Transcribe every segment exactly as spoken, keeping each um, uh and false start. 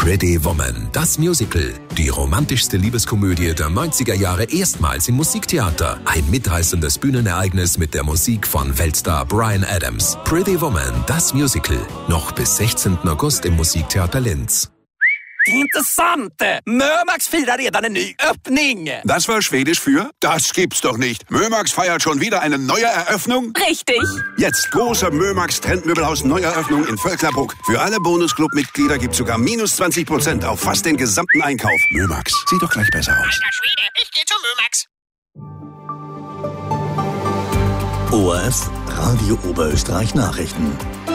Pretty Woman, das Musical. Die romantischste Liebeskomödie der neunziger Jahre erstmals im Musiktheater. Ein mitreißendes Bühnenereignis mit der Musik von Weltstar Bryan Adams. Pretty Woman, das Musical. Noch bis sechzehnten August im Musiktheater Linz. Intressant! Mömax firar redan en ny öppning! Das war Schwedisch für? Das gibt's doch nicht. Mömax feiert schon wieder eine neue Eröffnung? Richtig! Jetzt großer Mömax Trendmöbelhaus Neueröffnung in Völklabruck. Für alle Bonusclub-Mitglieder gibt's sogar minus zwanzig Prozent auf fast den gesamten Einkauf. Mömax, sieht doch gleich besser aus. Alter Schwede, ich geh zu Mömax. O R F Radio Oberösterreich Nachrichten.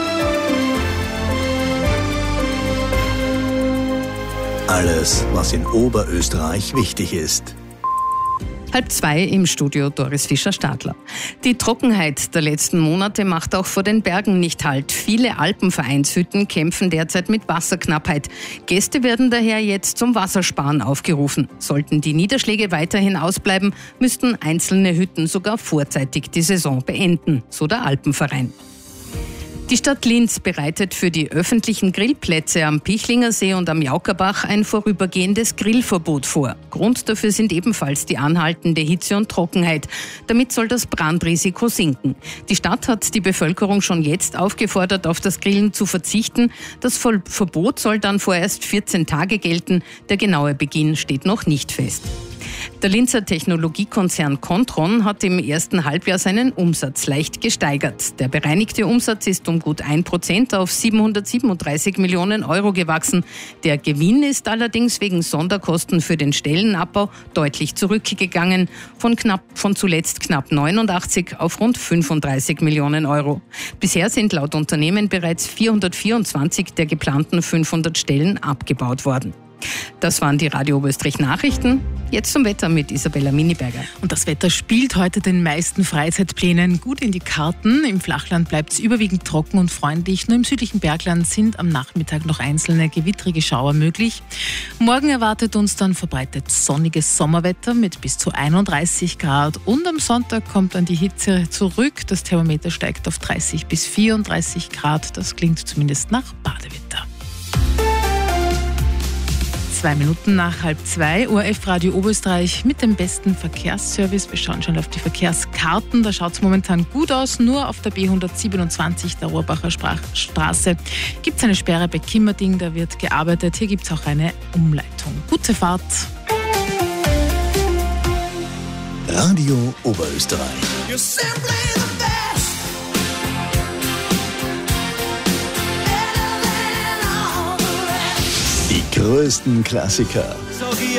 Alles, was in Oberösterreich wichtig ist. Halb zwei im Studio Doris Fischer-Stadler. Die Trockenheit der letzten Monate macht auch vor den Bergen nicht Halt. Viele Alpenvereinshütten kämpfen derzeit mit Wasserknappheit. Gäste werden daher jetzt zum Wassersparen aufgerufen. Sollten die Niederschläge weiterhin ausbleiben, müssten einzelne Hütten sogar vorzeitig die Saison beenden, so der Alpenverein. Die Stadt Linz bereitet für die öffentlichen Grillplätze am Pichlinger See und am Jaukerbach ein vorübergehendes Grillverbot vor. Grund dafür sind ebenfalls die anhaltende Hitze und Trockenheit. Damit soll das Brandrisiko sinken. Die Stadt hat die Bevölkerung schon jetzt aufgefordert, auf das Grillen zu verzichten. Das Verbot soll dann vorerst vierzehn Tage gelten. Der genaue Beginn steht noch nicht fest. Der Linzer Technologiekonzern Kontron hat im ersten Halbjahr seinen Umsatz leicht gesteigert. Der bereinigte Umsatz ist um gut ein Prozent auf siebenhundertsiebenunddreißig Millionen Euro gewachsen. Der Gewinn ist allerdings wegen Sonderkosten für den Stellenabbau deutlich zurückgegangen, von, knapp, von zuletzt knapp neunundachtzig auf rund fünfunddreißig Millionen Euro. Bisher sind laut Unternehmen bereits vierhundertvierundzwanzig der geplanten fünfhundert Stellen abgebaut worden. Das waren die Radio Oberösterreich Nachrichten. Jetzt zum Wetter mit Isabella Miniberger. Und das Wetter spielt heute den meisten Freizeitplänen gut in die Karten. Im Flachland bleibt es überwiegend trocken und freundlich. Nur im südlichen Bergland sind am Nachmittag noch einzelne gewittrige Schauer möglich. Morgen erwartet uns dann verbreitet sonniges Sommerwetter mit bis zu einunddreißig Grad. Und am Sonntag kommt dann die Hitze zurück. Das Thermometer steigt auf dreißig bis vierunddreißig Grad. Das klingt zumindest nach Badewetter. Zwei Minuten nach halb zwei, O R F Radio Oberösterreich mit dem besten Verkehrsservice. Wir schauen schon auf die Verkehrskarten, da schaut es momentan gut aus. Nur auf der B hundertsiebenundzwanzig der Rohrbacher Straße gibt es eine Sperre bei Kimmerding, da wird gearbeitet. Hier gibt es auch eine Umleitung. Gute Fahrt. Radio Oberösterreich. Die größten Klassiker